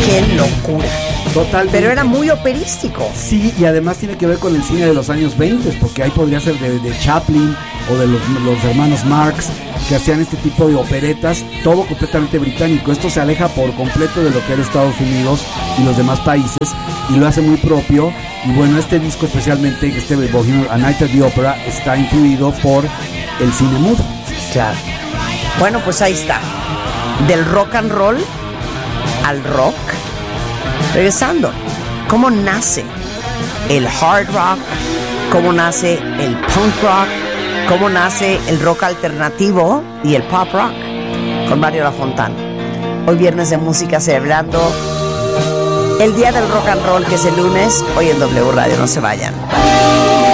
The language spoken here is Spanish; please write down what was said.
¡Qué locura! Totalmente. Pero era muy operístico. Sí, y además tiene que ver con el cine de los años 20, porque ahí podría ser de Chaplin o de los hermanos Marx, que hacían este tipo de operetas, todo completamente británico. Esto se aleja por completo de lo que era Estados Unidos y los demás países, y lo hace muy propio. Y bueno, este disco especialmente, este Bohemian A Night at the Opera, está influido por el cine mudo. Claro. Bueno, pues ahí está. Del rock and roll al rock. Regresando, ¿cómo nace el hard rock? ¿Cómo nace el punk rock? ¿Cómo nace el rock alternativo y el pop rock? Con Mario Lafontán. Hoy viernes de música, celebrando el Día del Rock and Roll, que es el lunes, hoy en W Radio. No se vayan.